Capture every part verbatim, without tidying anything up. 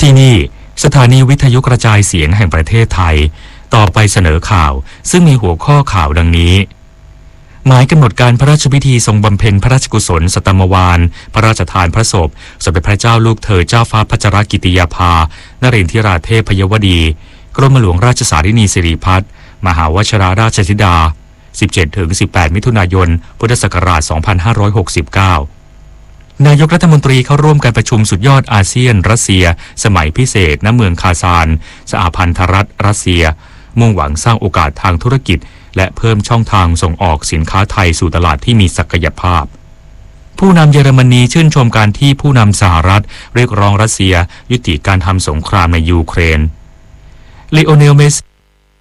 ที่นี่สถานีวิทยุกระจายเสียงแห่งประเทศไทยต่อไปเสนอข่าวซึ่งมีหัวข้อข่าวดังนี้หมายกำหนดการพระราชพิธีทรงบำเพ็ญพระราชกุศลสัตมวาลพระราชทานพระศพสมเด็จพระเจ้าลูกเธอเจ้าฟ้าพัชรกิติยาภานเรนทิราเทพพยวดีกรมหลวงราชสารินีสิริพัฒน์มหาวชิราราชธิดา สิบเจ็ดถึงสิบแปด มิถุนายน พุทธศักราช สองพันห้าร้อยหกสิบเก้า นายกรัฐมนตรีเข้าร่วมการประชุมสุดยอดอาเซียนรัสเซียสมัยพิเศษณเมืองคาซานสหพันธรัฐรัสเซียมุ่งหวังสร้างโอกาสทางธุรกิจและเพิ่มช่องทางส่งออกสินค้าไทยสู่ตลาดที่มีศักยภาพผู้นำเยอรมนีชื่นชมการที่ผู้นำสหรัฐเรียกร้องรัสเซียยุติการทำสงครามในยูเครนลีโอเนล เมสซี่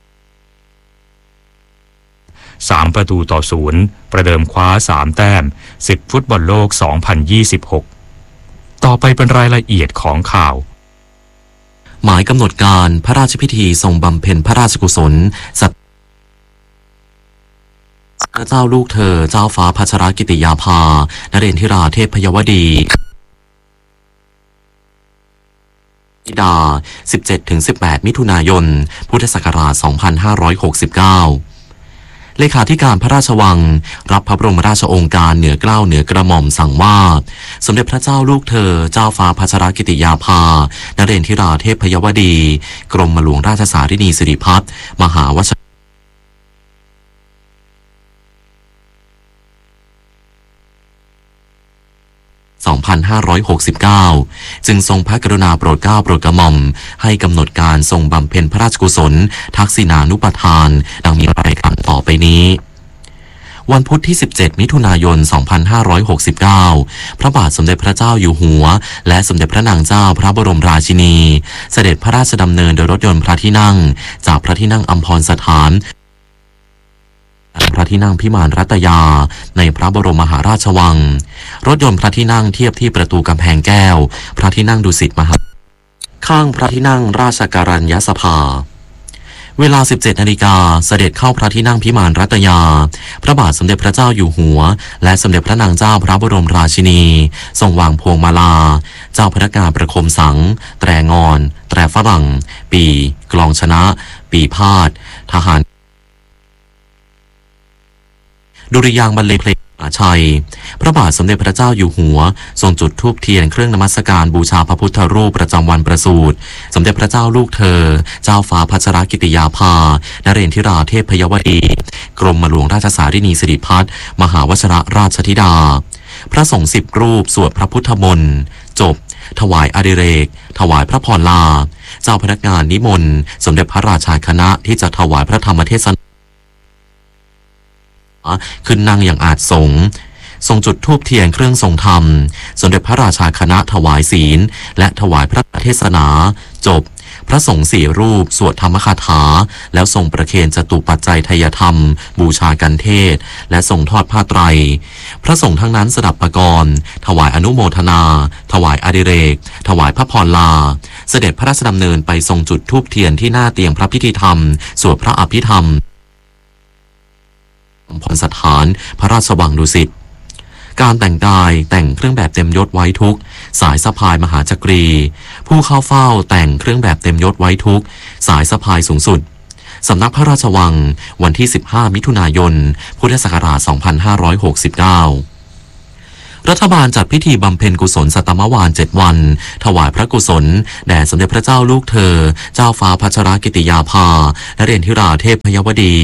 สามประตูต่อศูนย์ประเดิมคว้าสามแต้มศึกฟุตบอลโลก สองพันยี่สิบหก ต่อไปเป็นรายละเอียดของข่าวหมายกำหนดการพระราชพิธีทรงบำเพ็ญพระราชกุศลสัตพระเจ้าลูกเธอเจ้าฟ้าพัชรกิติยาภานเรนทิราเทพพยวดีธิดา สิบเจ็ดถึงสิบแปด มิถุนายน พุทธศักราช สองพันห้าร้อยหกสิบเก้า เลขาธิการพระราชวังรับพระบรมราชโองการเหนือเกล้าเหนือกระหม่อมสั่งว่าสมเด็จพระเจ้าลูกเธอเจ้าฟ้าพัชรกิติยาภานเรนทิราเทพพยวดีกรมหลวงราชสารินีสิริพัฒน์มหาวชิราสองพันห้าร้อยหกสิบเก้า จึงทรงพระกรุณาโปรดเกล้าโปรดกระหม่อมให้กำหนดการทรงบำเพ็ญพระราชกุศลทักษิณานุปทานดังมีรายการต่อไปนี้วันพุธที่สิบเจ็ดมิถุนายน สองพันห้าร้อยหกสิบเก้า พระบาทสมเด็จพระเจ้าอยู่หัวและสมเด็จพระนางเจ้าพระบรมราชินีเสด็จพระราชดำเนินโดยรถยนต์พระที่นั่งจากพระที่นั่งอัมพรสถานพระที่นั่งพิมานรัตยาในพระบรมมหาราชวังรถยนต์พระที่นั่งเทียบที่ประตูกำแพงแก้วพระที่นั่งดุสิตมหาข้างพระที่นั่งราชการัญญสภาเวลา สิบเจ็ดนาฬิกาเสด็จเข้าพระที่นั่งพิมานรัตยาพระบาทสมเด็จพระเจ้าอยู่หัวและสมเด็จพระนางเจ้าพระบรมราชินีทรงวางพวงมาลาเจ้าพนักงานประโคมสังแตรงอนแตรฝรั่งปีกลองชนะปีพาดทหารดุริยางค์บรรเลงเพลงมหาชัยพระบาทสมเด็จพระเจ้าอยู่หัวทรงจุดธูปเทียนเครื่องนมัสการบูชาพระพุทธรูปประจำวันประสูติสมเด็จพระเจ้าลูกเธอเจ้าฟ้าพัชรกิติยาภานเรนทิราเทพพยวดีกรมหลวงราชสารินีสิริพัฒน์มหาวชิรราชธิดาพระสงฆ์สิบรูปสวดพระพุทธมนต์จบถวายอดิเรกถวายพระพรลาเจ้าพนักงานนิมนต์สมเด็จพระราชาคณะที่จะถวายพระธรรมเทศนาขึ้นนั่งอย่างอาจสงทรงจุดธูปเทียนเครื่องทรงธรรมสมเด็จพระราชาคณะถวายศีลและถวายพระเทศนาจบพระสงฆ์สี่รูปสวดธรรมคาถาแล้วทรงประเคนจตุปัจจัยไทยธรรมบูชากันเทศและทรงทอดผ้าไตรพระสงฆ์ทั้งนั้นสดับประกรณ์ถวายอนุโมทนาถวายอดิเรกถวายพระพรลาเสด็จพระราชดำเนินไปทรงจุดธูปเทียนที่หน้าเตียงพระพิธีธรรมสวดพระอภิธรรมพรสถานพระราชวังดุสิตการแต่งกายแต่งเครื่องแบบเต็มยศไว้ทุกสายสะพายมหาจักรีผู้เข้าเฝ้าแต่งเครื่องแบบเต็มยศไว้ทุกสายสะพายสูงสุดสำนักพระราชวังวันที่สิบห้ามิถุนายนพุทธศักราชสองพันห้าร้อยหกสิบเก้ารัฐบาลจัดพิธีบำเพ็ญกุศลสัตมวาลเจ็ดวันถวายพระกุศลแด่สมเด็จพระเจ้าลูกเธอเจ้าฟ้าพัชรกิติยาภานเรนทิราเทพพยวดี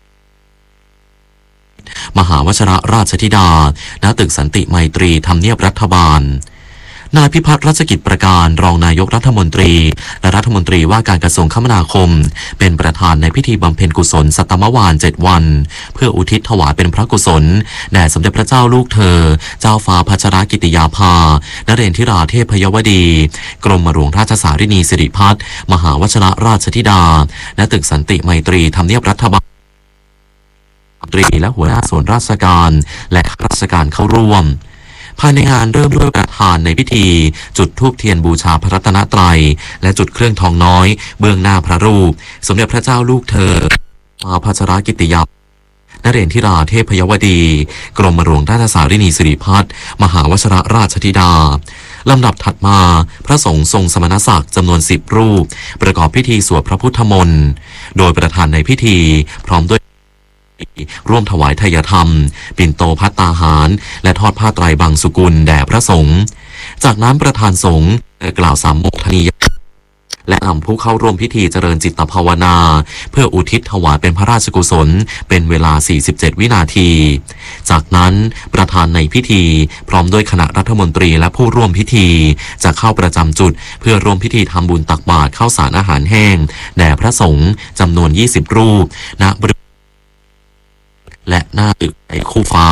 มหาวชิรราชธิดาณตึกสันติไมตรีทำเนียบรัฐบาลนายพิพัฒน์รัชกิจประการรองนายกรัฐมนตรีและรัฐมนตรีว่าการกระทรวงคมนาคมเป็นประธานในพิธีบำเพ็ญกุศลสัตมวาลเจ็ดวันเพื่ออุทิศถวายเป็นพระกุศลแด่สมเด็จพระเจ้าลูกเธอเจ้าฟ้าพัชรกิติยาภานเรนทิราเทพพยวดีกรมหลวงราชสารินีสิริพัฒน์มหาวชิรราชธิดาณตึกสันติไมตรีทำเนียบรัฐบาลตรีและหัวหน้าส่วนราชการและข้าราชการเข้าร่วมภายในงานเริ่มด้วยประธานในพิธีจุดธูปเทียนบูชาพระรัตนตรัยและจุดเครื่องทองน้อยเบื้องหน้าพระรูปสมเด็จพระเจ้าลูกเธอมหาพัชรกิติยาภนเรนทิราเทพพยวดีกรมหลวงราชสารินีสิริพัฒน์มหาวชิรราชธิดาลำดับถัดมาพระสงฆ์ทรงสมณศักดิ์จำนวนสิบรูปประกอบพิธีสวดพระพุทธมนต์โดยประธานในพิธีพร้อมด้วยร่วมถวายทายธรรมปิ่นโตภัตตาหารและทอดผ้าไตรบังสุกุลแด่พระสงฆ์จากนั้นประธานสงฆ์ได้กล่าวสามโมกขณียและนำผู้เข้าร่วมพิธีเจริญจิตภาวนาเพื่ออุทิศถวายเป็นพระราชกุศลเป็นเวลาสี่สิบเจ็ดวินาทีจากนั้นประธานในพิธีพร้อมด้วยคณะรัฐมนตรีและผู้ร่วมพิธีจะเข้าประจำจุดเพื่อร่วมพิธีทำบุญตักบาตรข้าวสารอาหารแห้งแด่พระสงฆ์จำนวนยี่สิบรูปณบริเวณและหน้าตึกไอคู่ฟ้า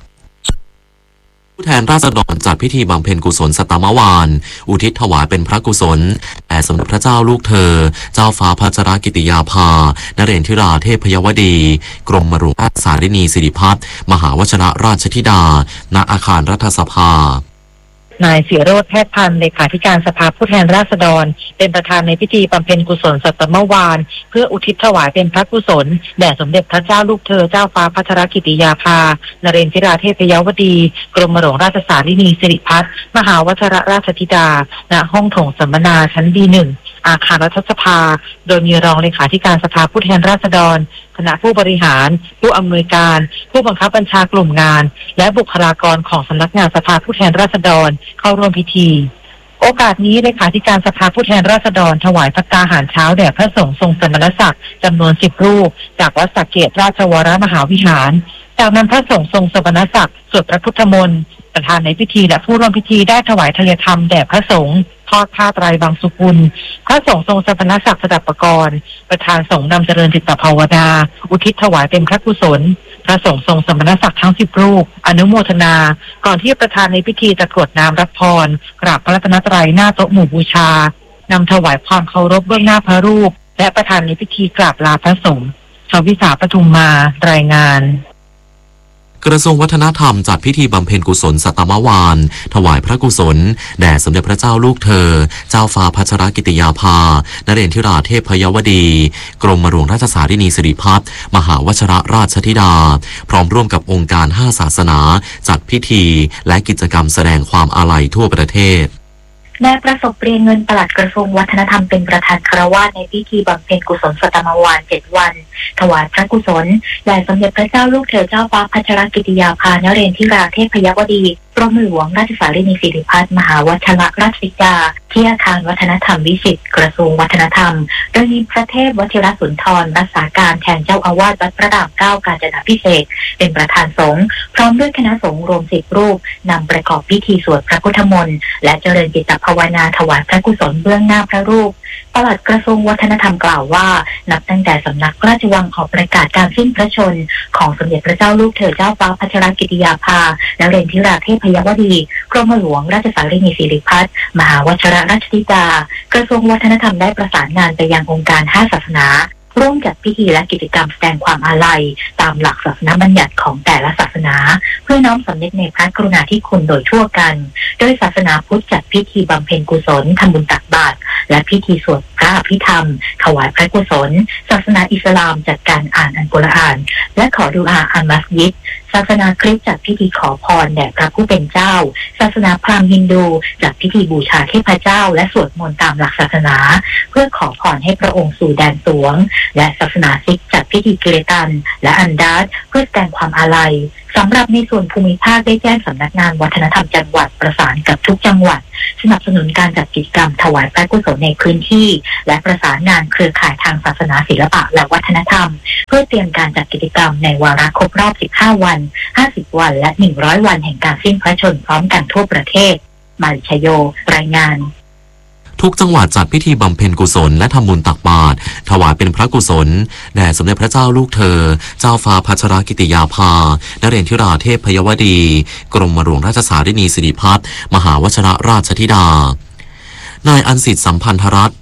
ผู้แทนราษฎรจัดพิธีบำเพ็ญกุศลสัตตมวานอุทิศถวายเป็นพระกุศลแด่สมเด็จพระเจ้าลูกเธอเจ้าฟ้าพัชรกิติยาภานเรนทิราเทพยวดีกรมหลวงราชสารินีสิริพัฒน์มหาวชรราชธิดาณอาคารรัฐสภานายเสียโรจน์แพทย์พันธ์เลขาธิการสภาผู้แทนราษฎรเป็นประธานในพิธีบำเพ็ญกุศลสัตตมวานเพื่ออุทิศถวายเป็นพระกุศลแด่สมเด็จพระเจ้าลูกเธอเจ้าฟ้าพัชรกิติยาภานเรนทิราเทพยวดีกรมหลวงราชสารินีสิริพัฒน์มหาวชรราชธิดาณห้องโถงสัมมนาชั้น บี หนึ่ง อาคารรัฐสภาโดยมีรองเลขาธิการสภาผู้แทนราษฎรคณะผู้บริหารผู้อำนวยการผู้บังคับบัญชากลุ่มงานและบุคลากรของสำนักงานสภาผู้แทนราษฎรเข้าร่วมพิธีโอกาสนี้เลขาธิการสภาผู้แทนราษฎรถวายภัตตาหารเช้าแด่พระสงฆ์ทรงสมณศักดิ์จำนวนสิบรูปจากวัดสักเกตราชวรมหาวิหารจากนั้นพระสงฆ์ทรงสมณศักดิ์สวดพระพุทธมนต์ประธานในพิธีและผู้ร่วมพิธีได้ถวายทายธรรมแด่พระสงฆ์ทอดผ้าไตรบังสุกุลพระสงฆ์ทรงสมณศักดิ์สดับปกรณ์ประธานสงฆ์นำเจริญจิตภาวนาอุทิศถวายเป็นพระกุศลพระสงฆ์ทรงสมณศักดิ์ทั้งสิบรูปอนุโมทนาก่อนที่ประธานในพิธีจะกรวดน้ำรับพรกราบพระรัตนตรัยหน้าโต๊ะหมู่บูชานำถวายความเคารพเบื้องหน้าพระรูปและประธานในพิธีกราบลาพระสงฆ์ชวิสาปทุมมารายงานกระทรวงวัฒนธรรมจัดพิธีบำเพ็ญกุศลสัตตมวานถวายพระกุศลแด่สมเด็จพระเจ้าลูกเธอเจ้าฟ้าพัชรกิติยาภานเรนทิราเทพยวดีกรมหลวงราชสารินีสิริพัฒน์มหาวชรราชธิดาพร้อมร่วมกับองค์การห้าศาสนาจัดพิธีและกิจกรรมแสดงความอาลัยทั่วประเทศนายประสบเปรียงเงินปลัดกระทรวงวัฒนธรรมเป็นประธานคารวะในพิธีบำเพ็ญกุศลสัตตมวานเจ็ดวันถวายพระกุศลแด่สมเด็จพระเจ้าลูกเธอเจ้าฟ้าพัชรกิติยาภานเรนทิราเทพยวดีกรมหลวงราชสารินีสิริพัฒน์มหาวชรราชธิดาที่อาคารวัฒนธรรมวิสิตกระทรวงวัฒนธรรมโดยมีพระเทพวชิรสุนทรรักษาการแทนเจ้าอาวาสวัดพระรามเก้ากาญจนาภิเษกเป็นประธานสงฆ์พร้อมด้วยคณะสงฆ์รวมสิบรูปนำประกอบพิธีสวดพระพุทธมนต์และเจริญจิตภาวนาถวายพระกุศลเบื้องหน้าพระรูปปลัดกระทรวงวัฒนธรรมกล่าวว่านับตั้งแต่สำนักพระราชวังออกประกาศการสิ้นพระชนของสมเด็จพระเจ้าลูกเธอเจ้าฟ้าพัชรกิติยาภานเรนทิราเทพยวดีกรมหลวงราชสารินีสิริพัฒน์มหาวชรราชธิดากระทรวงวัฒนธรรมได้ประสานงานไปยังองค์การห้าศาสนาร่วมจัดพิธีและกิจกรรมแสดงความอาลัยตามหลักศาสนาบัญญัติของแต่ละศาสนาเพื่อน้อมสำนึกในพระกรุณาธิคุณโดยทั่วกันโดยศาสนาพุทธจัดพิธีบำเพ็ญกุศลทำบุญตักบาตรและพิธีสวดพระอภิธรรมถวายพระกุศลศาสนาอิสลามจัดการอ่านอัลกุรอานและขอดุอาอัลมัสยิดศาสนาคริสต์จัดพิธีขอพรแด่พระผู้เป็นเจ้าศาสนาพราหมณ์ฮินดูจัดพิธีบูชาเทพเจ้าและสวดมนต์ตามหลักศาสนาเพื่อขอพรให้พระองค์สู่แดนสวงและศาสนาซิกจัดพิธีกิเลตันและอันดาสเพื่อแสดงความอาลัยสำหรับในส่วนภูมิภาคได้แจ้งสำนักงานวัฒนธรรมจังหวัดประสานกับทุกจังหวัดสนับสนุนการจัดกิจกรรมถวายพระกุศลในพื้นที่และประสานงานเครือข่ายทางศาสนาศิลปะและวัฒนธรรมเพื่อเตรียมการจัดกิจกรรมในวาระครบรอบสิบห้าวันห้าสิบวันและหนึ่งร้อยวันแห่งการสิ้นพระชนม์พร้อมกันทั่วประเทศมาริชโยรายงานทุกจังหวัดจัดพิธีบำเพ็ญกุศลและทำบุญตักบาตรถวายเป็นพระกุศลแด่สมเด็จพระเจ้าลูกเธอเจ้าฟ้าพัชรกิติยาภานเรนทิราเทพยวดีกรมหลวงราชสารินีสิริพัฒน์มหาวชรราชธิดานายอันสิทธิ์สัมพันธรัตน์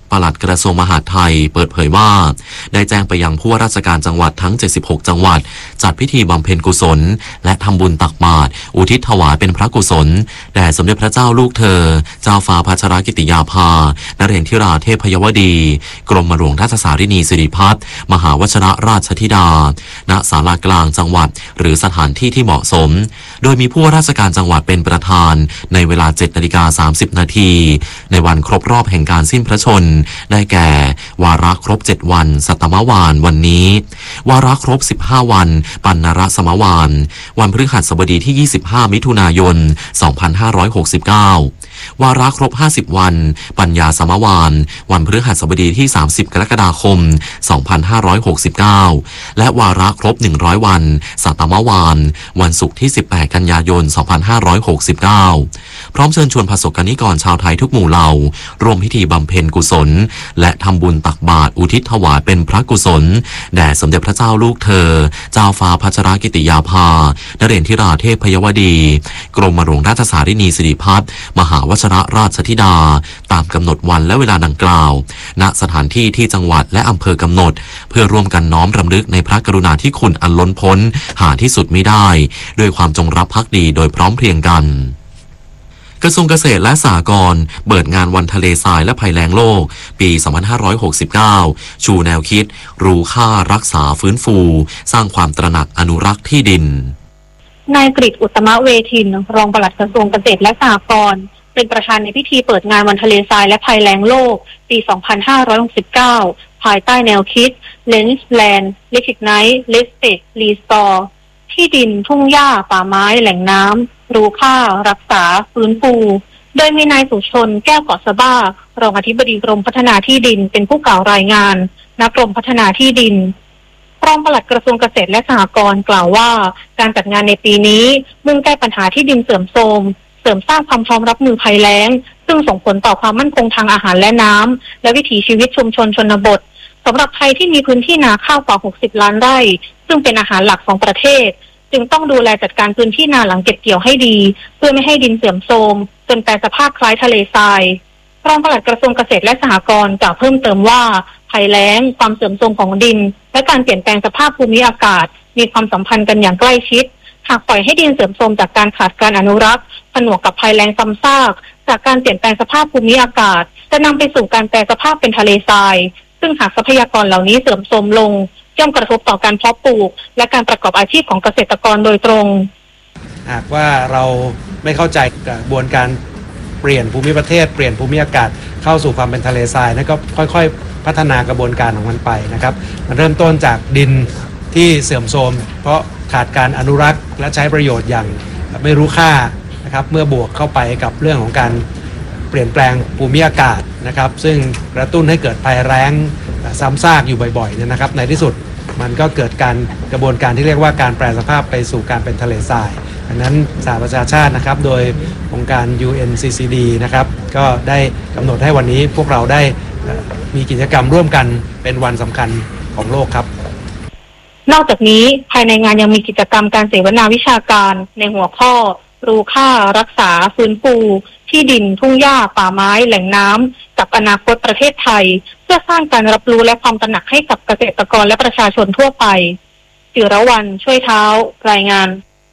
ปลัดกระทรวงมหาดไทยเปิดเผยว่าได้แจ้งไปยังผู้ว่าราชการจังหวัดทั้งเจ็ดสิบหกจังหวัดจัดพิธีบำเพ็ญกุศลและทำบุญตักบาตรอุทิศถวายเป็นพระกุศลแด่สมเด็จพระเจ้าลูกเธอเจ้าฟ้าพัชรกิติยาภานเรศธิราเทพยวดีกรมหลวงราชสารินีสิริพัฒน์มหาวชิรราชธิดาณศาลากลางจังหวัดหรือสถานที่ที่เหมาะสมโดยมีผู้ว่าราชการจังหวัดเป็นประธานในเวลา เจ็ดนาฬิกาสามสิบนาทีในวันครบรอบแห่งการสิ้นพระชนได้แก่วาระครบเจ็ดวันสัตมวานวันนี้วาระครบสิบห้าวันปัณณรสมวานวันพฤหัสบดีที่ยี่สิบห้ามิถุนายนสองพันห้าร้อยหกสิบเก้าวาระครบห้าสิบวันปัญญาสมวานวันพฤหัสบดีที่สามสิบกรกฎาคมสองพันห้าร้อยหกสิบเก้าและวาระครบหนึ่งร้อยวันสัตมวานวันศุกร์ที่สิบแปดกันยายนสองพันห้าร้อยหกสิบเก้าพร้อมเชิญชวนประสบกนิกรชาวไทยทุกหมู่เหล่าร่วมพิธีบำเพ็ญกุศลและทำบุญตักบาตรอุทิศถวายเป็นพระกุศลแด่สมเด็จพระเจ้าลูกเธอเจ้าฟ้าพัชรกิติยาภานเรศธิราเทพยวดีกรมหลวงราชสารินีสิริพัฒน์มหาวชิรราชธิดาตามกำหนดวันและเวลาดังกล่าวณสถานที่ที่จังหวัดและอำเภอกำหนดเพื่อร่วมกันน้อมรำลึกในพระกรุณาธิคุณอันล้นพ้นหาที่สุดมิได้ด้วยความจงรักภักดีโดยพร้อมเพรียงกันกระทรวงเกษตรและสหกรณ์เปิดงานวันทะเลทรายและภัยแล้งโลกปีสองพันห้าร้อยหกสิบเก้าชูแนวคิดรู้ค่ารักษาฟื้นฟูสร้างความตระหนักอนุรักษ์ที่ดินนายกฤษอุตตมเวทินรองปลัดกระทรวงเกษตรและสหกรณ์เป็นประธานในพิธีเปิดงานวันทะเลทรายและภัยแล้งโลกปีสองพันห้าร้อยหกสิบเก้าภายใต้แนวคิด Lens Land Recognize Respect Restore ที่ดินทุ่งหญ้าป่าไม้แหล่งน้ำรู้ค่ารักษาฟื้นฟูโดยมีนายสุชนแก้วเกาะสะบ้ารองอธิบดีกรมพัฒนาที่ดินเป็นผู้กล่าวรายงานณกรมพัฒนาที่ดินรองปลัดกระทรวงเกษตรและสหกรณ์กล่าวว่าการจัดงานในปีนี้มุ่งแก้ปัญหาที่ดินเสื่อมโทรมเสริมสร้างความพร้อมรับมือภัยแล้งซึ่งส่งผลต่อความมั่นคงทางอาหารและน้ำและวิถีชีวิตชุมชนชนบทสำหรับไทยที่มีพื้นที่นาข้าวกว่าหกสิบล้านไร่ซึ่งเป็นอาหารหลักของประเทศจึงต้องดูแลจัดการพื้นที่นาหลังเก็บเกี่ยวให้ดีเพื่อไม่ให้ดินเสื่อมโทรมจนแปรสภาพคล้ายทะเลทรายรองปลัดกระทรวงเกษตรและสหกรณ์กล่าวเพิ่มเติมว่าภัยแล้งความเสื่อมโทรมของดินและการเปลี่ยนแปลงสภาพภูมิอากาศมีความสัมพันธ์กันอย่างใกล้ชิดหากปล่อยให้ดินเสื่อมโทรมจากการขาดการอนุรักษ์ผนวกกับภัยแล้งซ้ำซากจากการเปลี่ยนแปลงสภาพภูมิอากาศจะนำไปสู่การแปรสภาพเป็นทะเลทรายซึ่งหากทรัพยากรเหล่านี้เสื่อมโทรมลงย่อมกระทบต่อการเพาะปลูกและการประกอบอาชีพของเกษตรกรโดยตรงหากว่าเราไม่เข้าใจกระบวนการเปลี่ยนภูมิประเทศเปลี่ยนภูมิอากาศเข้าสู่ความเป็นทะเลทรายนั่นก็ค่อยๆพัฒนากระบวนการของมันไปนะครับมันเริ่มต้นจากดินที่เสื่อมโทรมเพราะขาดการอนุรักษ์และใช้ประโยชน์อย่างไม่รู้ค่านะครับเมื่อบวกเข้าไปกับเรื่องของการเปลี่ยนแปลงภูมิอากาศนะครับซึ่งกระตุ้นให้เกิดภัยแล้งซ้ำซากอยู่บ่อยๆเนี่ยนะครับในที่สุดมันก็เกิดการกระบวนการที่เรียกว่าการแปรสภาพไปสู่การเป็นทะเลทรายดังนั้นสหประชาชาตินะครับโดยองค์การ ยู เอ็น ซี ซี ดี นะครับก็ได้กำหนดให้วันนี้พวกเราได้มีกิจกรรมร่วมกันเป็นวันสำคัญของโลกครับนอกจากนี้ภายในงานยังมีกิจกรรมการเสวนาวิชาการในหัวข้อรู้ค่ารักษาฟื้นฟูที่ดินทุ่งหญ้าป่าไม้แหล่งน้ำกับอนาคตประเทศไทยเพื่อสร้างการรับรู้และความตระหนักให้กับเกษตรกรและประชาชนทั่วไปจิรวรรณช่วยเท้ารายงาน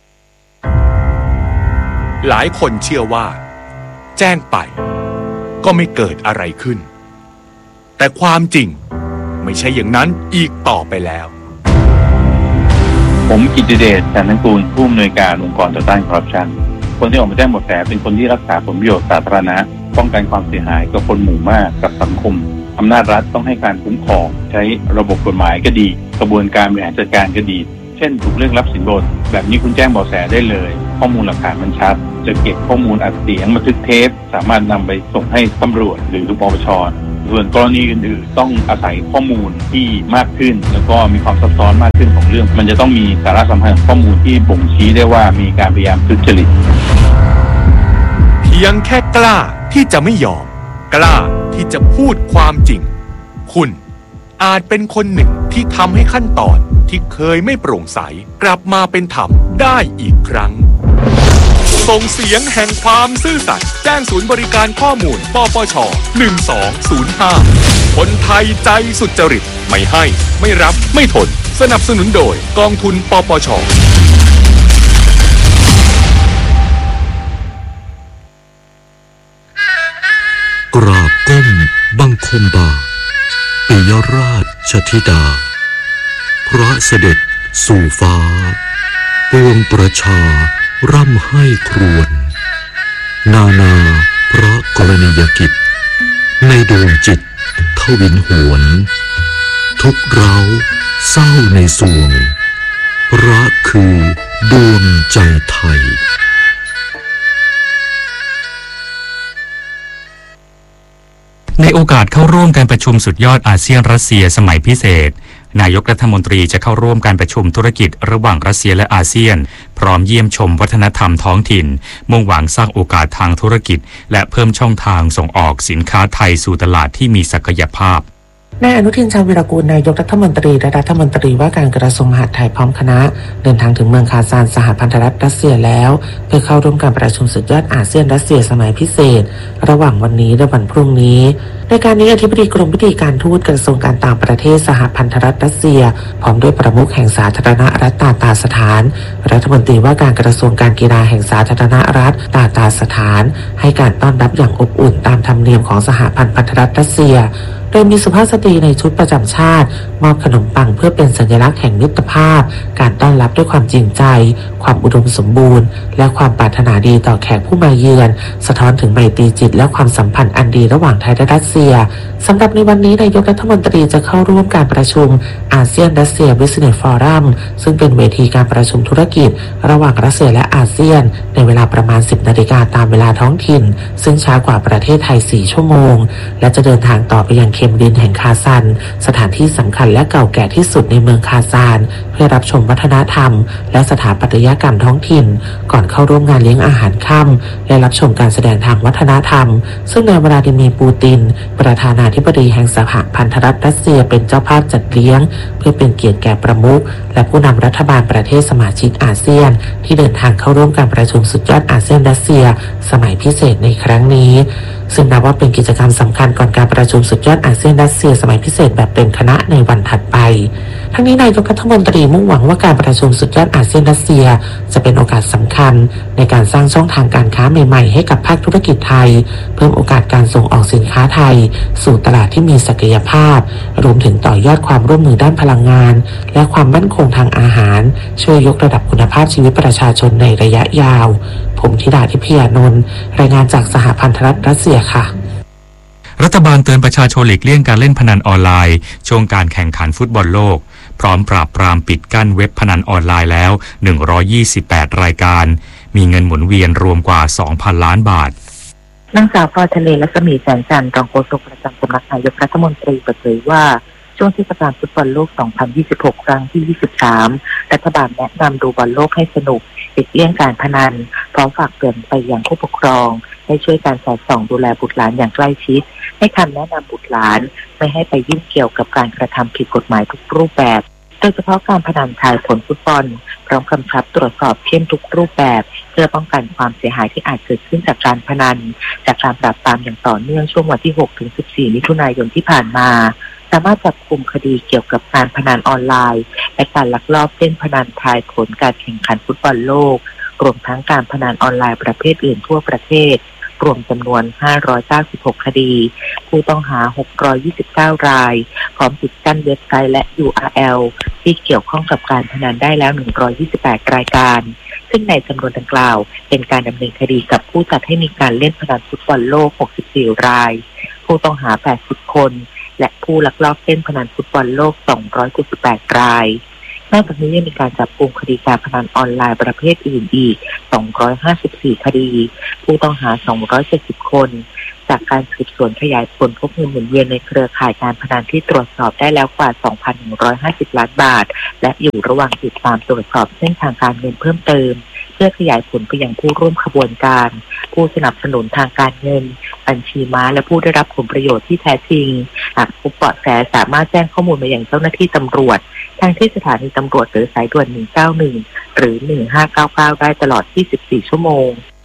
หลายคนเชื่อว่าแจ้งไปก็ไม่เกิดอะไรขึ้นแต่ความจริงไม่ใช่อย่างนั้นอีกต่อไปแล้วผมกิตติเดช จันทกูลผู้อำนวยการองค์กรต่อต้านคอร์รัปชันคนที่ออกมาแจ้งเบาะแสเป็นคนที่รักษาผลประโยชน์สาธารณะป้องกันความเสียหายกับคนหมู่มากกับสังคมอำนาจรัฐต้องให้การคุ้มครองใช้ระบบกฎหมายก็ดีกระบวนการบริหารจัดการก็ดีเช่นถูกเรื่องรับสินบนแบบนี้คุณแจ้งเบาะแสได้เลยข้อมูลหลักฐานมันชัดจะเก็บข้อมูลอัดเสียงบันทึกเทปสามารถนำไปส่งให้ตำรวจหรือปปช.ส่วนกรณีอื่นๆต้องอาศัยข้อมูลที่มากขึ้นแล้วก็มีความซับซ้อนมากขึ้นของเรื่องมันจะต้องมีสาระสำคัญข้อมูลที่บ่งชี้ได้ว่ามีการพยายามทุจริตเพียงแค่กล้าที่จะไม่ยอมกล้าที่จะพูดความจริงคุณอาจเป็นคนหนึ่งที่ทำให้ขั้นตอนที่เคยไม่โปร่งใสกลับมาเป็นธรรมได้อีกครั้งส่งเสียงแห่งความซื่อสัตย์แจ้งศูนย์บริการข้อมูลปปชหนึ่งสองศูนย์ห้าคนไทยใจสุจริตไม่ให้ไม่รับไม่ทนสนับสนุนโดยกองทุนปปชกราบก้มบังคมบาทปิยราชธิดาพระเสด็จสู่ฟ้าปวงประชาร่ำให้ครวญนานาพระกรณียกิจในดวงจิตทวินหวนทุกเร้าเศร้าในสวงพระคือดวงใจไทยในโอกาสเข้าร่วมการประชุมสุดยอดอาเซียนรัสเซียสมัยพิเศษนายกรัฐมนตรีจะเข้าร่วมการประชุมธุรกิจระหว่างรัสเซียและอาเซียนพร้อมเยี่ยมชมวัฒนธรรมท้องถิ่นมุ่งหวังสร้างโอกาสทางธุรกิจและเพิ่มช่องทางส่งออกสินค้าไทยสู่ตลาดที่มีศักยภาพนายอนุทินชาญวีรกูลนายกรัฐมนตรีและรัฐมนตรีว่าการกระทรวงมหาดไทยพร้อมคณะเดินทางถึงเมืองคาซานสหพันธรัฐรัสเซียแล้วเพื่อเข้าร่วมการประชุมสุดยอดอาเซียนรัสเซียสมัยพิเศษระหว่างวันนี้และวันพรุ่งนี้ในการนี้อธิบดีกรมวิธีการทูตกระทรวงการต่างประเทศสหพันธรัฐรัสเซียพร้อมด้วยประมุขแห่งสาธารณรัฐตาตาสถานรัฐมนตรีว่าการกระทรวงการกีฬาแห่งสาธารณรัฐตาตาสถานให้การต้อนรับอย่างอบอุ่นตามธรรมเนียมของสหพันธรัฐรัสเซียโดยมีสุภาพสตรีในชุดประจำชาติมอบขนมปังเพื่อเป็นสัญลักษณ์แห่งมิตรภาพการต้อนรับด้วยความจริงใจความอุดมสมบูรณ์และความปรารถนาดีต่อแขกผู้มาเยือนสะท้อนถึงไมตรีจิตและความสัมพันธ์อันดีระหว่างไทยและรัสเซียสำหรับในวันนี้นายกรัฐมนตรีจะเข้าร่วมการประชุมอาเซียนรัสเซีย Business Forum ซึ่งเป็นเวทีการประชุมธุรกิจระหว่างรัสเซียและอาเซียนในเวลาประมาณ สิบนาฬิกาตามเวลาท้องถิ่นซึ่งช้ากว่าประเทศไทยสี่ชั่วโมงและจะเดินทางต่อไปยังเคมรินแห่งคาซันสถานที่สำคัญและเก่าแก่ที่สุดในเมืองคาซานเพื่อรับชมวัฒนธรรมและสถาปัตยกรรมท้องถิ่นก่อนเข้าร่วมงานเลี้ยงอาหารค่ำและรับชมการแสดงทางวัฒนธรรมซึ่งนายวลาดิเมียร์ปูตินประธานาธิบดีแห่งสหพันธรัฐรัสเซียเป็นเจ้าภาพจัดเลี้ยงเพื่อเป็นเกียรติแก่ประมุขและผู้นำรัฐบาลประเทศสมาชิกอาเซียนที่เดินทางเข้าร่วมการประชุมสุดยอดอาเซียนรัสเซียสมัยพิเศษในครั้งนี้ซึ่งนับว่าเป็นกิจกรรมสำคัญก่อนการประชุมสุดยอดอาเซียนรัสเซียสมัยพิเศษแบบเป็นคณะในวันถัดไปทั้งนี้นายกรัฐมนตรีมุ่งหวังว่าการประชุมสุดยอดอาเซียนรัสเซียจะเป็นโอกาสสำคัญในการสร้างช่องทางการค้าใหม่ๆให้กับภาคธุรกิจไทยเพิ่มโอกาสการส่งออกสินค้าไทยสู่ตลาดที่มีศักยภาพรวมถึงต่อยอดความร่วมมือด้านพลังงานและความมั่นคงทางอาหารช่วยยกระดับคุณภาพชีวิตประชาชนในระยะยาวผมธิดาทิพยานนท์รายงานจากสหพันธรัฐรัสเซียค่ะรัฐบาลเตือนประชาชนหลีกเลี่ยงการเล่นพนันออนไลน์ช่วงการแข่งขันฟุตบอลโลกพร้อมปราบปรามปิดกั้นเว็บพนันออนไลน์แล้วหนึ่งร้อยยี่สิบแปดรายการมีเงินหมุนเวียนรวมกว่า สองพันล้านบาทนางสาวพรทะเลรัศมีแสนจันทร์รองโฆษกประจำสำนักนายกรัฐมนตรีเปิดเผยว่าช่วงเทศกาลฟุตบอลโลก สองพันยี่สิบหก ครั้งที่ ยี่สิบสาม รัฐบาลแนะนำดูบอลโลกให้สนุกหลีกเลี่ยงการพนันพร้อมฝากเตือนไปยังผู้ปกครองให้ช่วยการสอดส่องดูแลบุตรหลานอย่างใกล้ชิดให้คำแนะนำบุตรหลานไม่ให้ไปยุ่งเกี่ยวกับการกระทำผิดกฎหมายทุกรูปแบบโดยเฉพาะการพนันทายผลฟุตบอลพร้อมกำชับตรวจสอบเข้มทุกรูปแบบเพื่อป้องกันความเสียหายที่อาจเกิดขึ้นจากการพนันจากการปราบปรามอย่างต่อเนื่องช่วงวันที่ หกถึงสิบสี่ มิถุนายนที่ผ่านมาสามารถจับกุมคดีเกี่ยวกับการพนันออนไลน์และการลักลอบเล่นพนันทายผลการแข่งขันฟุตบอลโลกรวมทั้งการพนันออนไลน์ประเภทอื่นทั่วประเทศรวมจำนวนห้าร้อยเก้าสิบหกคดีผู้ต้องหาหกร้อยยี่สิบเก้ารายพร้อมปิดกั้นเว็บไซต์และ ยู อาร์ แอล ที่เกี่ยวข้องกับการพนันได้แล้วหนึ่งร้อยยี่สิบแปดรายการซึ่งในจำนวนดังกล่าวเป็นการดำเนินคดีกับผู้จัดให้มีการเล่นพนันฟุตบอลโลกหกสิบสี่รายผู้ต้องหาแปดสิบคนและผู้ลักลอบเล่นพนันฟุตบอลโลกสองร้อยเจ็ดสิบแปดรายนอกจากนี้ยังมีการจับกุมคดีการพนันออนไลน์ประเภทอื่นอีกสองร้อยห้าสิบสี่คดีผู้ต้องหาสองร้อยเจ็ดสิบคนจากการสืบสวนขยายผลพบเงินหมุนเวียนในเครือข่ายการพนันที่ตรวจสอบได้แล้วกว่า สองพันหนึ่งร้อยห้าสิบล้านบาทและอยู่ระหว่างติดตามตรวจสอบเส้นทางการเงินเพิ่มเติมเพื่อขยายผลไปยังผู้ร่วมขบวนการผู้สนับสนุนทางการเงินบัญชีม้าและผู้ได้รับผลประโยชน์ที่แท้จริงหากพบเบาะแสสามารถแจ้งข้อมูลมายังเจ้าหน้าที่ตำรวจทางที่สถานีตำรวจหรือสายด่วนหนึ่งเก้าหนึ่งหรือหนึ่งห้าเก้าเก้าได้ตลอดยี่สิบสี่ชั่วโมง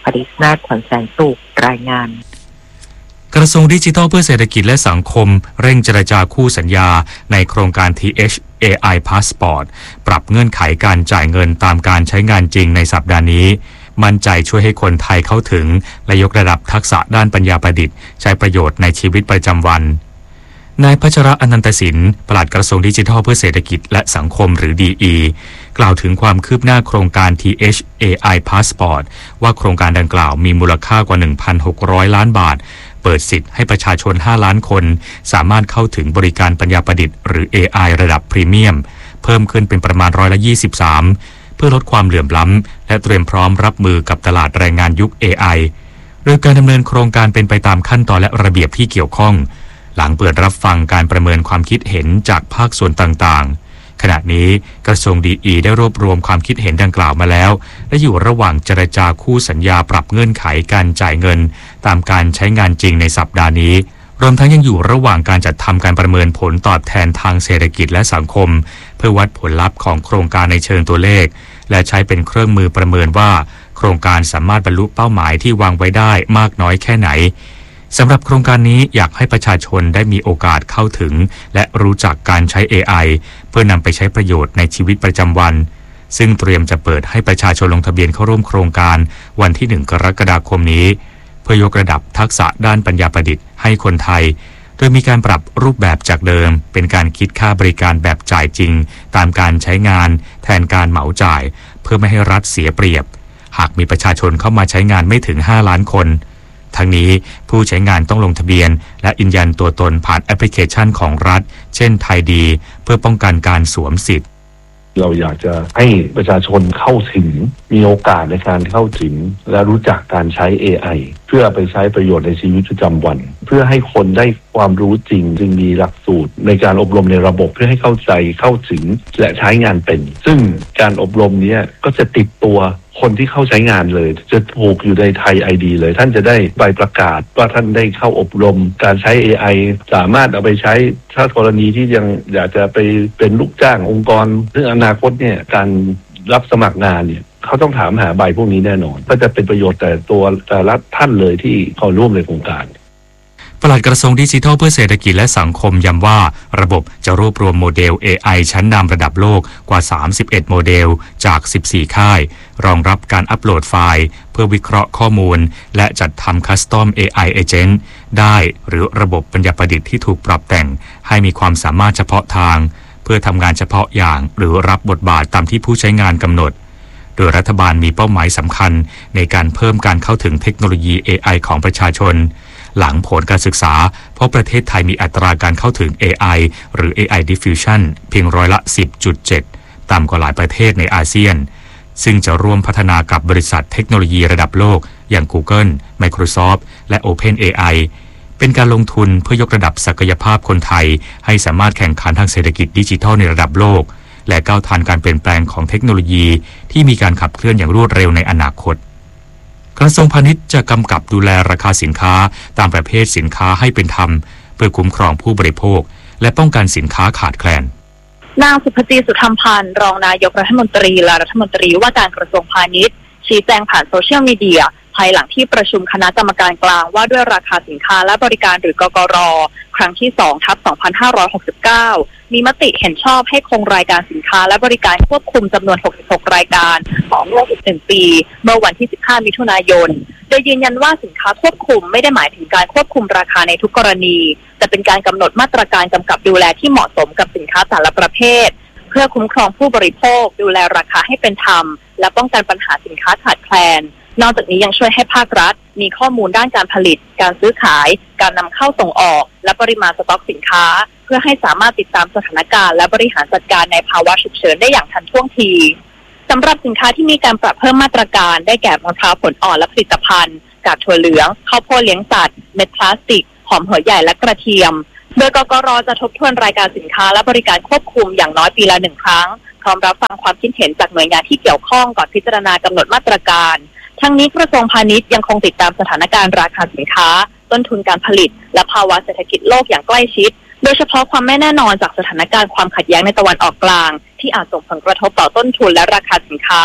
ริศนาถขวัญแสงสุขรายงานกระทรวงดิจิทัลเพื่อเศรษฐกิจและสังคมเร่งเจรจาคู่สัญญาในโครงการ ที เอช เอ ไอ Passport ปรับเงื่อนไขการจ่ายเงินตามการใช้งานจริงในสัปดาห์นี้มั่นใจช่วยให้คนไทยเข้าถึงและยกระดับทักษะด้านปัญญาประดิษฐ์ใช้ประโยชน์ในชีวิตประจำวันนายพัชระอนันตสินปลัดกระทรวงดิจิทัลเพื่อเศรษฐกิจและสังคมหรือ ดี อี กล่าวถึงความคืบหน้าโครงการ ที เอช เอ ไอ Passport ว่าโครงการดังกล่าวมีมูลค่ากว่า หนึ่งพันหกร้อย ล้านบาทเปิดสิทธิ์ให้ประชาชนห้าล้านคนสามารถเข้าถึงบริการปัญญาประดิษฐ์หรือ เอ ไอ ระดับพรีเมียมเพิ่มขึ้นเป็นประมาณร้อยละยี่สิบสามเพื่อลดความเหลื่อมล้ำและเตรียมพร้อมรับมือกับตลาดแรงงานยุค เอ ไอ โดยการดำเนินโครงการเป็นไปตามขั้นตอนและระเบียบที่เกี่ยวข้องหลังเปิดรับฟังการประเมินความคิดเห็นจากภาคส่วนต่างๆขณะนี้กระทรวง ดี อี ได้รวบรวมความคิดเห็นดังกล่าวมาแล้วและอยู่ระหว่างเจรจาคู่สัญญาปรับเงื่อนไขการจ่ายเงินตามการใช้งานจริงในสัปดาห์นี้รวมทั้งยังอยู่ระหว่างการจัดทำการประเมินผลตอบแทนทางเศรษฐกิจและสังคมเพื่อวัดผลลัพธ์ของโครงการในเชิงตัวเลขและใช้เป็นเครื่องมือประเมินว่าโครงการสามารถบรรลุเป้าหมายที่วางไว้ได้มากน้อยแค่ไหนสำหรับโครงการนี้อยากให้ประชาชนได้มีโอกาสเข้าถึงและรู้จักการใช้ เอ ไอ เพื่อนำไปใช้ประโยชน์ในชีวิตประจำวันซึ่งเตรียมจะเปิดให้ประชาชนลงทะเบียนเข้าร่วมโครงการวันที่หนึ่งกรกฎาคมนี้เพื่อยกระดับทักษะด้านปัญญาประดิษฐ์ให้คนไทยโดยมีการปรับรูปแบบจากเดิมเป็นการคิดค่าบริการแบบจ่ายจริงตามการใช้งานแทนการเหมาจ่ายเพื่อไม่ให้รัฐเสียเปรียบหากมีประชาชนเข้ามาใช้งานไม่ถึงห้าล้านคนทั้งนี้ผู้ใช้งานต้องลงทะเบียนและยืนยันตัวตนผ่านแอปพลิเคชันของรัฐเช่นไทยดีเพื่อป้องกันการสวมสิทธิ์เราอยากจะให้ประชาชนเข้าถึงมีโอกาสในการเข้าถึงและรู้จักการใช้ เอ ไอ เพื่อไปใช้ประโยชน์ในชีวิตประจำวันเพื่อให้คนได้ความรู้จริงจึงมีหลักสูตรในการอบรมในระบบเพื่อให้เข้าใจเข้าถึงและใช้งานเป็นซึ่งการอบรมนี้ก็จะติดตัวคนที่เข้าใช้งานเลยจะผูกอยู่ในไทย ไอ ดี เลยท่านจะได้ใบประกาศว่าท่านได้เข้าอบรมการใช้ เอ ไอ สามารถเอาไปใช้ถ้ากรณีที่ยังอยากจะไปเป็นลูกจ้างองค์กรซึ่งอนาคตเนี่ยการรับสมัครงานเนี่ยเขาต้องถามหาใบพวกนี้แน่นอนก็จะเป็นประโยชน์แต่ตัวแต่ละท่านเลยที่เข้าร่วมในโครงการปลัดกระทรวงดิจิทัลเพื่อเศรษฐกิจและสังคมย้ำว่าระบบจะรวบรวมโมเดล เอ ไอ ชั้นนำระดับโลกกว่าสามสิบเอ็ดโมเดลจากสิบสี่ค่ายรองรับการอัปโหลดไฟล์เพื่อวิเคราะห์ข้อมูลและจัดทำคัสตอม เอ ไอ Agent ได้หรือระบบปัญญาประดิษฐ์ที่ถูกปรับแต่งให้มีความสามารถเฉพาะทางเพื่อทำงานเฉพาะอย่างหรือรับบทบาทตามที่ผู้ใช้งานกำหนดโดยรัฐบาลมีเป้าหมายสำคัญในการเพิ่มการเข้าถึงเทคโนโลยี เอ ไอ ของประชาชนหลังผลการศึกษาเพราะประเทศไทยมีอัตราการเข้าถึง เอ ไอ หรือ เอ ไอ Diffusion เพียงร้อยละ สิบจุดเจ็ด ต่ำกว่าหลายประเทศในอาเซียนซึ่งจะร่วมพัฒนากับบริษัทเทคโนโลยีระดับโลกอย่าง Google, Microsoft และ OpenAI เป็นการลงทุนเพื่อยกระดับศักยภาพคนไทยให้สามารถแข่งขันทางเศรษฐกิจดิจิทัลในระดับโลกและก้าวทันการเปลี่ยนแปลงของเทคโนโลยีที่มีการขับเคลื่อนอย่างรวดเร็วในอนาคตกระทรวงพาณิชย์จะกำกับดูแลราคาสินค้าตามประเภทสินค้าให้เป็นธรรมเพื่อคุ้มครองผู้บริโภคและป้องกันสินค้าขาดแคลนนางสุภจีสุธรรมพันธ์รองนายกรัฐมนตรีและรัฐมนตรีว่าการกระทรวงพาณิชย์ชี้แจงผ่านโซเชียลมีเดียภายหลังที่ประชุมคณะกรรมการกลางว่าด้วยราคาสินค้าและบริการหรือกกร.ครั้งที่ สองทับสองพันห้าร้อยหกสิบเก้า มีมติเห็นชอบให้คงรายการสินค้าและบริการควบคุมจำนวนหกสิบหกรายการต่อเนื่องอีกหนึ่งปีเมื่อวันที่สิบห้ามิถุนายนโดยยืนยันว่าสินค้าควบคุมไม่ได้หมายถึงการควบคุมราคาในทุกกรณีแต่เป็นการกำหนดมาตรการกำกับดูแลที่เหมาะสมกับสินค้าแต่ละประเภทเพื่อคุ้มครองผู้บริโภคดูแลราคาให้เป็นธรรมและป้องกันปัญหาสินค้าขาดแคลนนอกจากนี้ยังช่วยให้ภาครัฐมีข้อมูลด้านการผลิตการซื้อขายการนำเข้าส่งออกและปริมาณสต็อกสินค้าเพื่อให้สามารถติดตามสถานการณ์และบริหารจัดการในภาวะฉุกเฉินได้อย่างทันท่วงทีสำหรับสินค้าที่มีการปรับเพิ่มมาตรการได้แก่มะพร้าวผลอ่อนและผลิตภัณฑ์กากถั่วเหลืองข้าวโพดเลี้ยงสัตว์เม็ดพลาสติกหอมหัวใหญ่และกระเทียมโดยกกร.จะทบทวนรายการสินค้าและบริการควบคุมอย่างน้อยปีละหนึ่งครั้งพร้อมรับฟังความคิดเห็นจากหน่วยงานที่เกี่ยวข้องก่อนพิจารณากำหนดมาตรการทั้งนี้กระทรวงพาณิชย์ยังคงติดตามสถานการณ์ราคาสินค้าต้นทุนการผลิตและภาวะเศรษฐกิจโลกอย่างใกล้ชิดโดยเฉพาะความไม่แน่นอนจากสถานการณ์ความขัดแย้งในตะวันออกกลางที่อาจส่งผลกระทบต่อต้นทุนและราคาสินค้า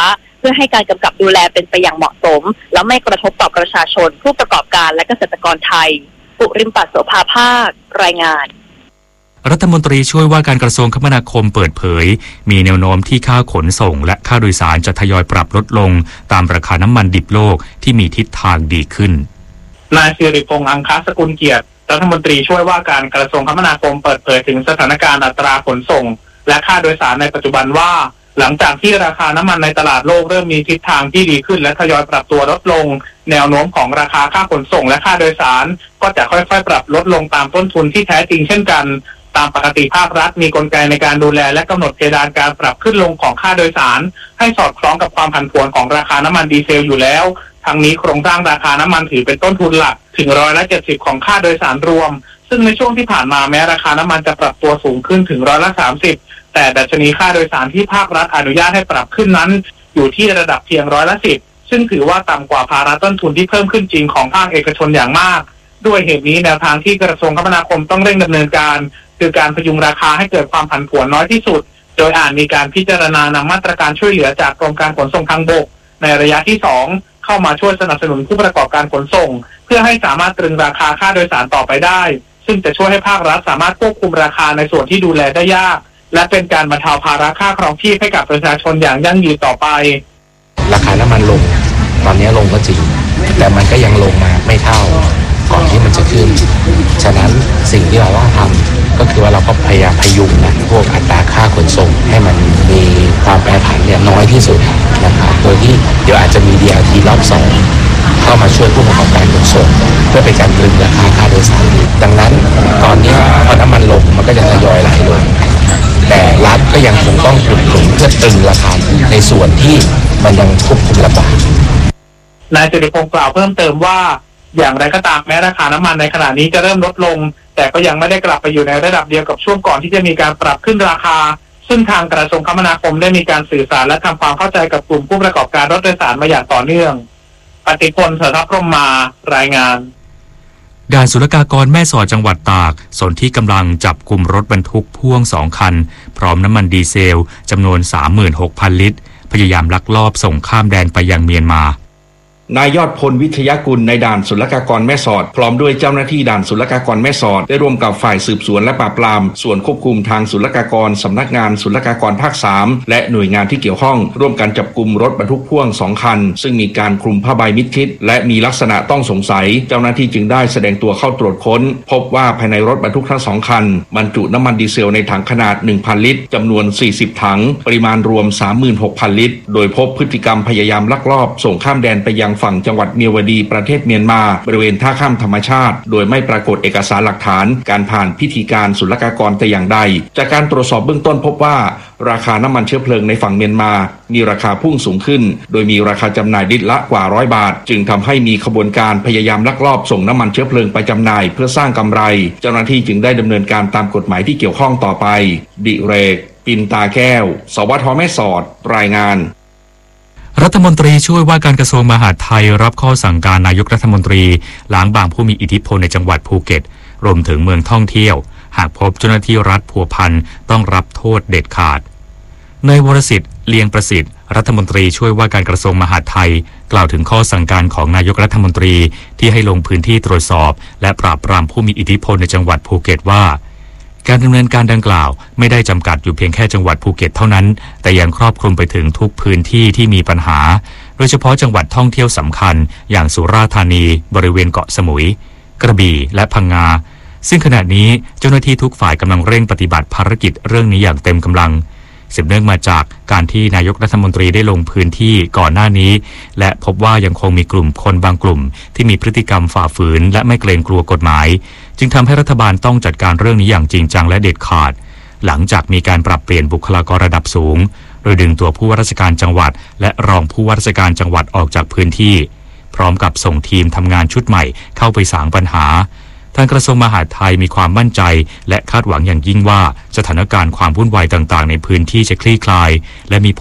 พื่อให้การกำกับดูแลเป็นไปอย่างเหมาะสมและไม่กระทบต่อประชาชนผู้ประกอบการและเกษตรกรไทยปุริมปัสโสภาภาครายงานรัฐมนตรีช่วยว่าการกระทรวงคมนาคมเปิดเผยมีแนวโน้มที่ค่าขนส่งและค่าโดยสารจะทยอยปรับลดลงตามราคาน้ำมันดิบโลกที่มีทิศทางดีขึ้นนายสิริพงษ์อังคสกุลเกียรติรัฐมนตรีช่วยว่าการกระทรวงคมนาคมเปิดเผยถึงสถานการณ์อัตราขนส่งและค่าโดยสารในปัจจุบันว่าหลังจากที่ราคาน้ำมันในตลาดโลกเริ่มมีทิศทางที่ดีขึ้นและทยอยปรับตัวลดลงแนวโน้มของราคาค่าขนส่งและค่าโดยสารก็จะค่อยๆปรับลดลงตามต้นทุนที่แท้จริงเช่นกันตามปกติภาครัฐมีกลไกในการดูแลและกำหนดเพดานการปรับขึ้นลงของค่าโดยสารให้สอดคล้องกับความผันผวนของราคาน้ำมันดีเซลอยู่แล้วทั้งนี้โครงสร้างราคาน้ำมันถือเป็นต้นทุนหลักถึงร้อยละเจ็ดสิบของค่าโดยสารรวมซึ่งในช่วงที่ผ่านมาแม้ราคาน้ำมันจะปรับตัวสูงขึ้นถึงร้อยละสามสิบแต่ดัชนีค่าโดยสารที่ภาครัฐอนุญาตให้ปรับขึ้นนั้นอยู่ที่ระดับเพียงร้อยละสิบซึ่งถือว่าต่ำกว่าภาระต้นทุนที่เพิ่มขึ้นจริงของภาคเอกชนอย่างมากด้วยเหตุนี้แนวทางที่กระทรวงคมนาคมต้องเร่งดำเนินการคือการพยุงราคาให้เกิดความผันผวนน้อยที่สุดโดยอาจมีการพิจารณานำมาตรการช่วยเหลือจากกรมการขนส่งทางบกในระยะที่สองเข้ามาช่วยสนับสนุนผู้ประกอบการขนส่งเพื่อให้สามารถตรึงราคาค่าโดยสารต่อไปได้ซึ่งจะช่วยให้ภาครัฐสามารถควบคุมราคาในส่วนที่ดูแลได้ยากและเป็นการบรรเทาภาระค่าครองชีพให้กับประชาชนอย่างยั่งยืนต่อไปราคาน้ำมันลงตอนนี้ลงก็จริงแต่มันก็ยังลงมาไม่เท่าก่อนที่มันจะขึ้นฉะนั้นสิ่งที่เราต้องทำก็คือว่าเราก็พยายามพยุงนะพวกอัตราค่าขนส่งให้มันมีความแปรผันเนี่ยน้อยที่สุดนะครับโดยที่เดี๋ยวอาจจะมี ดี แอล ที รอบสองเข้ามาช่วยผู้ประกอบการขนส่งเพื่อเป็นการตรึงราคาค่าโดยสารดังนั้นตอนนี้พอน้ำมันลงมันก็จะทยอยไหลลงแต่รัฐก็ยังคงต้องอุดหนุนเพื่อตรึงราคาในส่วนที่มันยังควบคุมลำบากนายสิริพงษ์กล่าวเพิ่มเติมว่าอย่างไรก็ตามแม้ราคาน้ำมันในขณะนี้จะเริ่มลดลงแต่ก็ยังไม่ได้กลับไปอยู่ในระดับเดียวกับช่วงก่อนที่จะมีการปรับขึ้นราคาซึ่งทางกระทรวงคมนาคมได้มีการสื่อสารและทำความเข้าใจกับกลุ่มผู้ประกอบการรถโดยสารมาอย่างต่อเนื่องปฏิพลเถรพรหมมารายงานด่านศุลกากรแม่สอดจังหวัดตากสนที่กำลังจับกลุ่มรถบรรทุกพ่วงสองคันพร้อมน้ำมันดีเซลจำนวน สามหมื่นหกพัน ลิตรพยายามลักลอบส่งข้ามแดนไปยังเมียนมานายยอดพลวิทยากุลในด่านศุลกากรแม่สอดพร้อมด้วยเจ้าหน้าที่ด่านศุลกากรแม่สอดได้ร่วมกับฝ่ายสืบสวนและปราบปรามส่วนควบคุมทางศุลกากรสำนักงานศุลกากรภาคสามและหน่วยงานที่เกี่ยวข้องร่วมกันจับกุมรถบรรทุกพ่วงสองคันซึ่งมีการคลุมผ้าใบมิดชิดและมีลักษณะต้องสงสัยเจ้าหน้าที่จึงได้แสดงตัวเข้าตรวจค้นพบว่าภายในรถบรรทุกทั้งสองคันบรรจุน้ำมันดีเซลในถังขนาด หนึ่งพัน ลิตรจำนวนสี่สิบถังปริมาณรวม สามหมื่นหกพัน ลิตรโดยพบพฤติกรรมพยายามลักลอบส่งข้ามแดนไปยังฝั่งจังหวัดเมียวดีประเทศเมียนมาบริเวณท่าข้ามธรรมชาติโดยไม่ปรากฏเอกสารหลักฐานการผ่านพิธีการศุลกากรแต่อย่างใดจากการตรวจสอบเบื้องต้นพบว่าราคาน้ำมันเชื้อเพลิงในฝั่งเมียนมามีราคาพุ่งสูงขึ้นโดยมีราคาจำหน่ายลิตรละกว่าร้อยบาทจึงทำให้มีขบวนการพยายามลักลอบส่งน้ำมันเชื้อเพลิงไปจำหน่ายเพื่อสร้างกำไรเจ้าหน้าที่จึงได้ดำเนินการตามกฎหมายที่เกี่ยวข้องต่อไปดิเรกปินตาแก้วสวทแม่สอดรายงานรัฐมนตรีช่วยว่าการกระทรวงมหาดไทยรับข้อสั่งการนายกรัฐมนตรีล้างบางผู้มีอิทธิพลในจังหวัดภูเก็ตรวมถึงเมืองท่องเที่ยวหากพบเจ้าหน้าที่รัฐพัวพันต้องรับโทษเด็ดขาดนายวรสิทธิ์เลียงประสิทธิ์รัฐมนตรีช่วยว่าการกระทรวงมหาดไทยกล่าวถึงข้อสั่งการของนายกรัฐมนตรีที่ให้ลงพื้นที่ตรวจสอบและปราบปรามผู้มีอิทธิพลในจังหวัดภูเก็ตว่าการดำเนินการดังกล่าวไม่ได้จำกัดอยู่เพียงแค่จังหวัดภูเก็ตเท่านั้นแต่ยังครอบคลุมไปถึงทุกพื้นที่ที่มีปัญหาโดยเฉพาะจังหวัดท่องเที่ยวสำคัญอย่างสุราษฎร์ธานีบริเวณเกาะสมุยกระบี่และพังงาซึ่งขณะนี้เจ้าหน้าที่ทุกฝ่ายกำลังเร่งปฏิบัติภารกิจเรื่องนี้อย่างเต็มกำลังสืบเนื่องมาจากการที่นายกรัฐมนตรีได้ลงพื้นที่ก่อนหน้านี้และพบว่ายังคงมีกลุ่มคนบางกลุ่มที่มีพฤติกรรมฝ่าฝืนและไม่เกรงกลัวกฎหมายจึงทำให้รัฐบาลต้องจัดการเรื่องนี้อย่างจริงจังและเด็ดขาดหลังจากมีการปรับเปลี่ยนบุคลากรระดับสูงโดยดึงตัวผู้ว่าราชการจังหวัดและรองผู้ว่าราชการจังหวัดออกจากพื้นที่พร้อมกับส่งทีมทำงานชุดใหม่เข้าไปสางปัญหาทางกระทรวงมหาดไทยมีความมั่นใจและคาดหวังอย่างยิ่งว่าสถานการณ์ความวุ่นวายต่างๆในพื้นที่จะคลี่คลายและมี